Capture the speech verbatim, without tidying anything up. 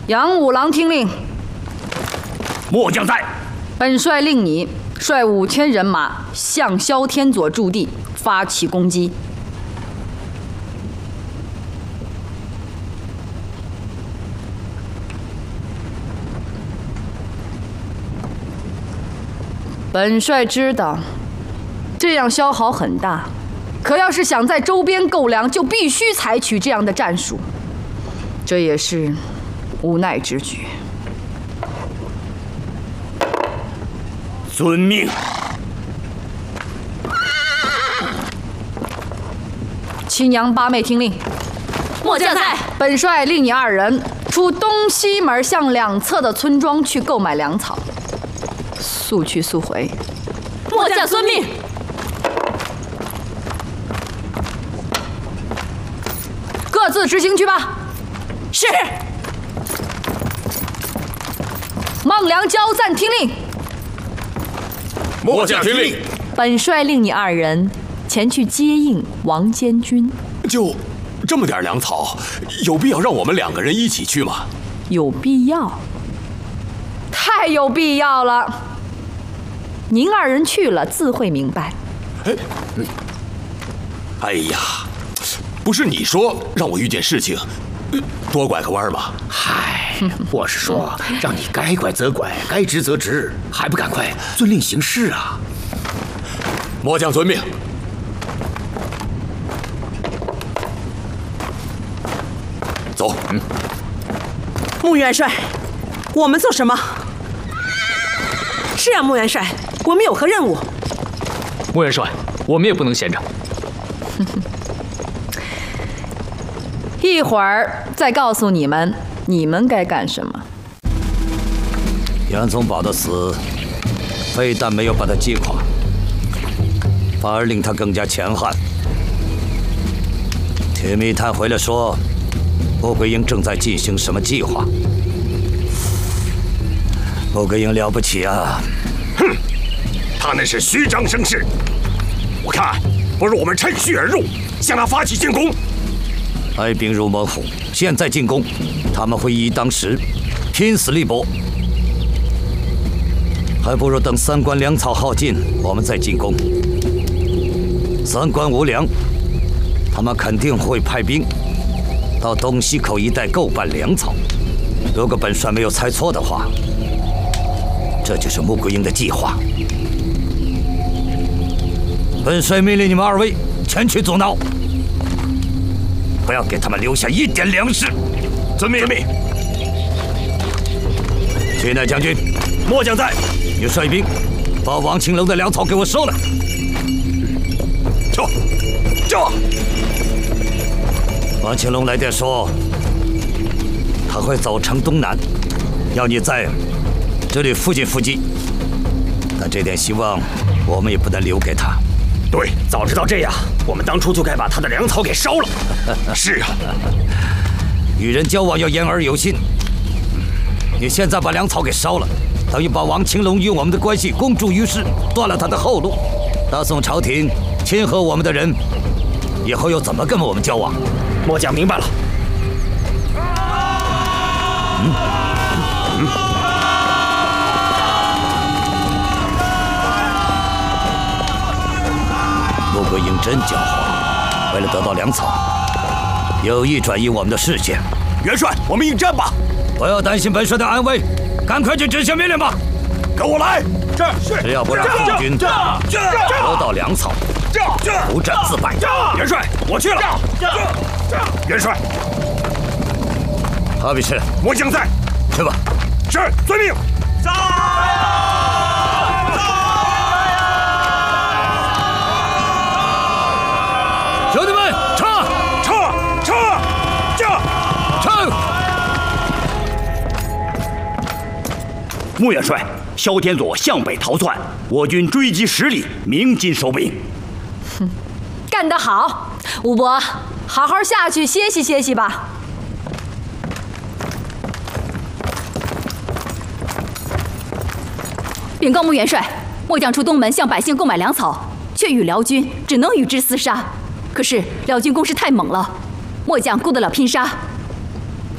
杨五郎听令。 末将在。 本帅令你率五千人马向萧天佐驻地发起攻击。本帅知道，这样消耗很大，可要是想在周边购粮，就必须采取这样的战术，这也是无奈之举。 遵命。 七娘八妹听令。 末将在。 本帅令你二人出东西门向两侧的村庄去购买粮草。速去速回。 末将遵命。 各自执行去吧。 是。 孟良交暂听令。 末将听令。 本帅令你二人前去接应王监军。 就这么点粮草，有必要让我们两个人一起去吗？ 有必要，太有必要了。您二人去了，自会明白。 哎，哎呀，不是你说让我遇见事情，多拐个弯吗？ 嗨，我是说，让你该拐则拐，该直则直，还不赶快遵令行事啊！ 末将遵命。走。嗯。 穆元帅，我们做什么？是啊，穆元帅，我们有何任务？ 穆元帅，我们也不能闲着。 一会儿再告诉你们，你们该干什么。 杨宗保的死，非但没有把他击垮，反而令他更加强悍。铁密探回来说，穆桂英正在进行什么计划？穆桂英了不起啊！ 哼，他那是虚张声势。我看，不如我们趁虚而入，向他发起进攻。 派兵入猛虎，现在进攻，他们会以一当十，拼死力搏。还不如等三关粮草耗尽，我们再进攻。三关无粮，他们肯定会派兵到东西口一带购办粮草。如果本帅没有猜错的话，这就是穆桂英的计划。本帅命令你们二位前去阻挠，不要给他们留下一点粮食。 遵命。遵命。 屈乃将军， 末将在。 你率兵把王青龙的粮草给我收来。 这，这。 王青龙来电说，他会走城东南，要你在这里附近伏击。但这点希望我们也不能留给他。 对，早知道这样，我们当初就该把他的粮草给烧了。是啊， 与人交往要言而有信。你现在把粮草给烧了，等于把王青龙与我们的关系公诸于世，断了他的后路。大宋朝廷亲和我们的人，以后又怎么跟我们交往？ 末将明白了。 嗯嗯。穆桂英真狡猾，为了得到粮草，有意转移我们的视线。 元帅，我们应战吧！ 不要担心本帅的安危，赶快去执行命令吧！ 跟我来！ 是。只要不让宋军得到粮草，不战自败。 元帅，我去了。元帅， 哈比士， 末将在。 去吧。 是，遵命。在。 兄弟们，撤！ 撤！撤！驾！ 撤！ 穆元帅，萧天佐向北逃窜，我军追击十里，鸣金收兵。 哼，干得好，武伯，好好下去歇息歇息吧。 禀告穆元帅，末将出东门向百姓购买粮草，却与辽军只能与之厮杀。可是辽军攻势太猛了，末将顾得了拼杀，